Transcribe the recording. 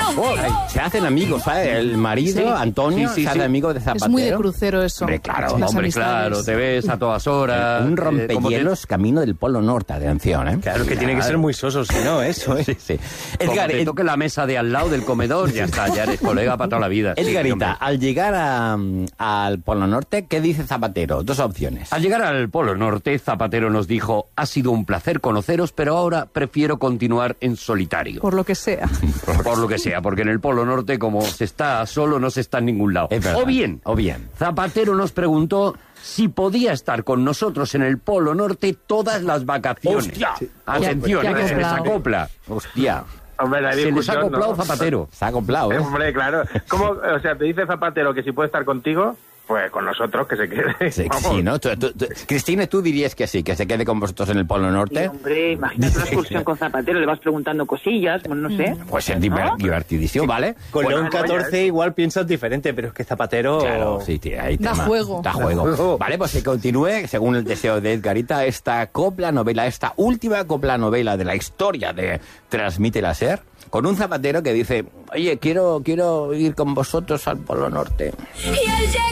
Se hacen amigos, ¿sabes? El marido, Antonio, se hace amigo de Zapatero. Es muy de crucero eso. Hombre, claro, claro, te ves a todas horas. Un rompehielos camino del Polo Norte, atención, ¿eh? Claro, que tiene que ser muy soso, si no, eso, ¿eh? Sí. Edgar, te toque la mesa de al lado del comedor, ya está, ya eres colega para toda la vida. Edgarita, al llegar al Polo Norte, ¿qué dice Zapatero? Dos opciones. Al llegar al Polo Norte, Zapatero nos dijo: ha sido un placer conoceros, pero ahora prefiero continuar en solitario. Por lo que sea. Por lo que sea, porque en el Polo Norte, como se está solo, no se está en ningún lado. O bien, Zapatero nos preguntó si podía estar con nosotros en el Polo Norte todas las vacaciones. ¡Hostia! Sí. Atención, Ya se les acopla. Hostia. Hombre, la Se les ha discusión, acoplado ¿no? Zapatero. Se ha acoplado, ¿eh? Hombre, claro. ¿Cómo? O sea, te dice Zapatero que si puede estar contigo, pues con nosotros, que se quede. Sí, Vamos. sí, ¿no? Cristina, tú dirías que sí, que se quede con vosotros en el Polo Norte. Sí, hombre, imagínate una excursión con Zapatero, le vas preguntando cosillas, pues no sé. Pues es divertidísimo, ¿vale? Con Bueno, León 14 igual piensas diferente, pero es que Zapatero... Claro, sí, tío, ahí Da tema. juego. Da juego. Vale, pues que continúe, según el deseo de Edgarita, esta copla novela, esta última copla novela de la historia de Transmite la SER, con un Zapatero que dice: oye, quiero ir con vosotros al Polo Norte.